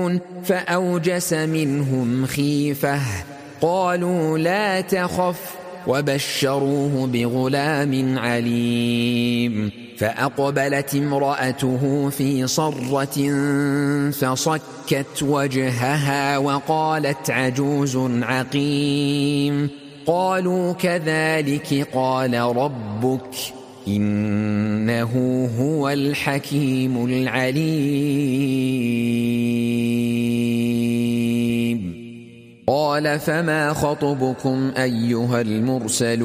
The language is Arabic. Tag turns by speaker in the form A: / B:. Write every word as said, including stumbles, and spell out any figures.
A: فأوجس منهم خيفة قالوا لا تخف وبشروه بغلام عليم فأقبلت امرأته في صرة فصكت وجهها وقالت عجوز عقيم قالوا كذلك قال ربك إنه هو الحكيم العليم قال فما خطبكم أيها المرسلون